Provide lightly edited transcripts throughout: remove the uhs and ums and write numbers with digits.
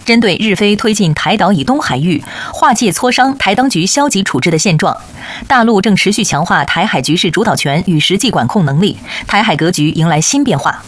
针对日菲推进台岛以东海域划界磋商台当局消极处置的现状，大陆正持续强化台海局势主导权与实际管控能力，台海格局迎来新变化。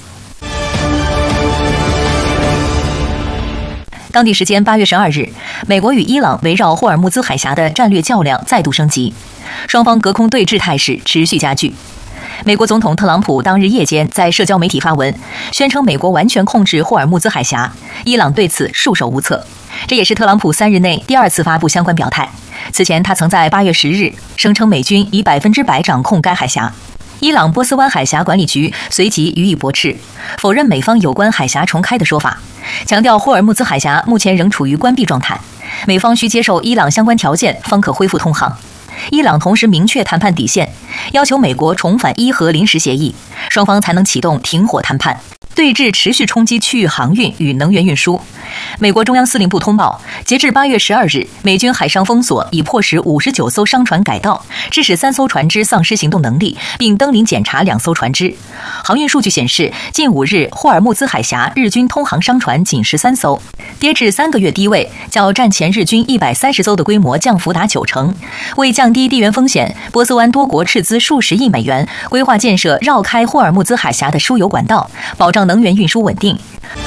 当地时间8月12日，美国与伊朗围绕霍尔木兹海峡的战略较量再度升级，双方隔空对峙态势持续加剧。美国总统特朗普当日夜间在社交媒体发文，宣称美国完全控制霍尔木兹海峡，伊朗对此束手无策。这也是特朗普3日内第2次发布相关表态。此前，他曾在8月10日声称美军已100%掌控该海峡。伊朗波斯湾海峡管理局随即予以驳斥，否认美方有关海峡重开的说法，强调霍尔木兹海峡目前仍处于关闭状态，美方需接受伊朗相关条件方可恢复通航。伊朗同时明确谈判底线，要求美国重返伊核临时协议，双方才能启动停火谈判。对峙持续冲击区域航运与能源运输。美国中央司令部通报，截至8月12日，美军海上封锁已迫使59艘商船改道，致使3艘船只丧失行动能力，并登临检查2艘船只。航运数据显示，近5日霍尔木兹海峡日均通航商船仅13艘，跌至3个月低位，较战前日均130艘的规模降幅达90%。为降低地缘风险，波斯湾多国斥资数十亿美元，规划建设绕开霍尔木兹海峡的输油管道，保障能源运输稳定。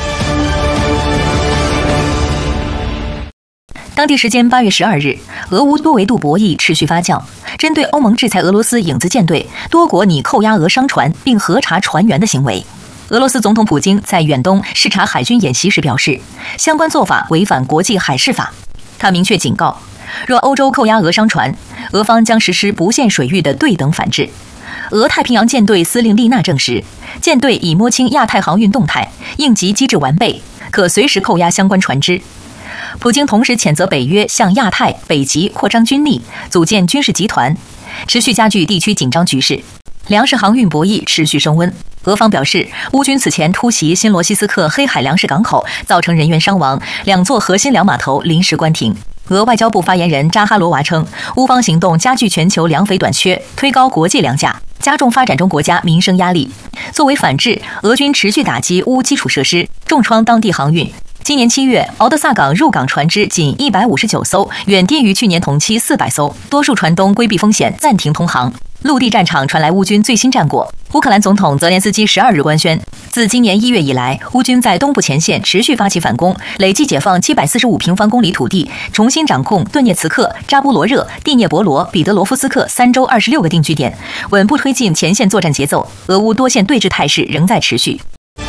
当地时间8月12日，俄乌多维度博弈持续发酵。针对欧盟制裁俄罗斯影子舰队，多国拟扣押俄商船并核查船员的行为。俄罗斯总统普京在远东视察海军演习时表示，相关做法违反国际海事法。他明确警告，若欧洲扣押俄商船，俄方将实施不限水域的对等反制。俄太平洋舰队司令丽娜证实，舰队已摸清亚太航运动态，应急机制完备，可随时扣押相关船只。普京同时谴责北约向亚太、北极扩张军力，组建军事集团，持续加剧地区紧张局势。粮食航运博弈持续升温。俄方表示，乌军此前突袭新罗西斯克黑海粮食港口，造成人员伤亡，2座核心粮码头临时关停。俄外交部发言人扎哈罗娃称，乌方行动加剧全球粮肥短缺，推高国际粮价，加重发展中国家民生压力。作为反制，俄军持续打击乌基础设施，重创当地航运。今年7月，敖德萨港入港船只仅159艘，远低于去年同期400艘，多数船东规避风险暂停通航。陆地战场传来乌军最新战果。乌克兰总统泽连斯基12日官宣，自今年1月以来，乌军在东部前线持续发起反攻，累计解放745平方公里土地，重新掌控顿涅茨克、扎波罗热、蒂涅博罗、彼得罗夫斯克3州26个定居点，稳步推进前线作战节奏。俄乌多线对峙态势仍在持续。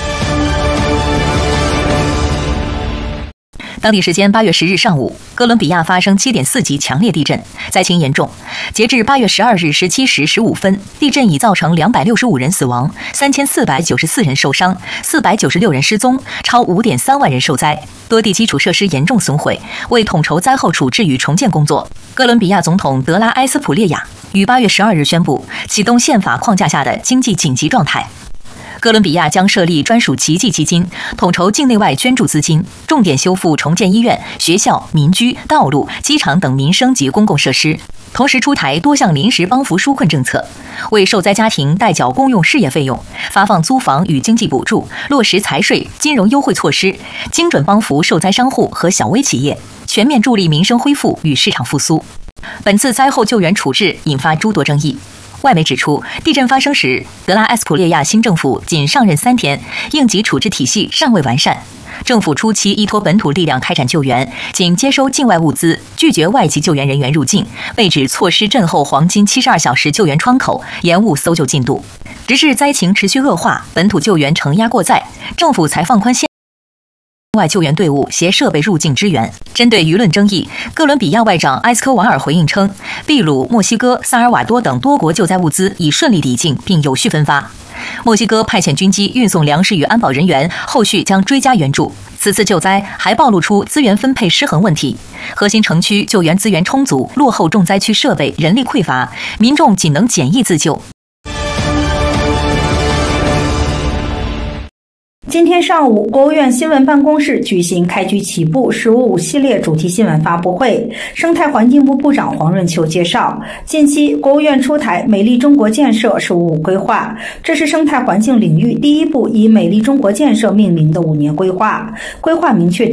当地时间8月10日上午，哥伦比亚发生7.4级强烈地震，灾情严重。截至8月12日17时15分，地震已造成265人死亡，3494人受伤，496人失踪，超5.3万人受灾，多地基础设施严重损毁。为统筹灾后处置与重建工作，哥伦比亚总统德拉埃斯普列亚于8月12日宣布启动宪法框架下的经济紧急状态。哥伦比亚将设立专属奇迹基金，统筹境内外捐助资金，重点修复重建医院、学校、民居、道路、机场等民生及公共设施，同时出台多项临时帮扶纾困政策，为受灾家庭代缴公用事业费用，发放租房与经济补助，落实财税、金融优惠措施，精准帮扶受灾商户和小微企业，全面助力民生恢复与市场复苏。本次灾后救援处置引发诸多争议。外媒指出，地震发生时，德拉埃斯普列亚新政府仅上任3天，应急处置体系尚未完善。政府初期依托本土力量开展救援，仅接收境外物资，拒绝外籍救援人员入境，被指错失震后黄金72小时救援窗口，延误搜救进度。直至灾情持续恶化，本土救援承压过载，政府才放宽外救援队伍携设备入境支援。针对舆论争议，哥伦比亚外长埃斯科瓦尔回应称，秘鲁、墨西哥、萨尔瓦多等多国救灾物资已顺利抵境并有序分发。墨西哥派遣军机运送粮食与安保人员，后续将追加援助。此次救灾还暴露出资源分配失衡问题，核心城区救援资源充足，落后重灾区设备人力匮乏，民众仅能简易自救。 今天上午，国务院新闻办公室举行开局起步“十五五”系列主题新闻发布会。生态环境部部长黄润秋介绍，近期国务院出台美丽中国建设“十五五”规划，这是生态环境领域第一部以美丽中国建设命名的5年规划。规划明确